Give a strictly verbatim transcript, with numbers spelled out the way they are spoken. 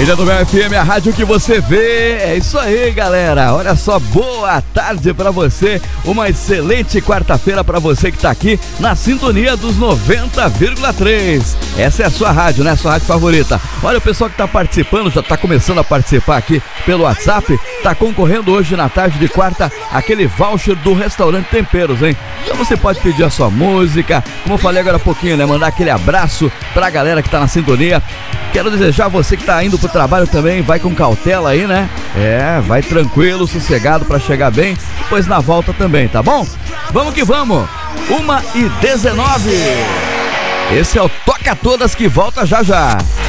Ilha do Mel F M, a rádio que você vê. É isso aí, galera. Olha só, boa tarde pra você. Uma excelente quarta-feira pra você que tá aqui na sintonia dos noventa vírgula três. Essa é a sua rádio, né? Sua rádio favorita. Olha o pessoal que tá participando, já tá começando a participar aqui pelo WhatsApp. Tá concorrendo hoje na tarde de quarta aquele voucher do Restaurante Temperos, hein? Então você pode pedir a sua música, como eu falei agora há pouquinho, né? Mandar aquele abraço pra galera que tá na sintonia. Quero desejar a você que tá indo pro trabalho também, vai com cautela aí, né? É, vai tranquilo, sossegado pra chegar bem, depois na volta também, tá bom? Vamos que vamos! uma e dezenove. Esse é o Toca Todas que volta já já.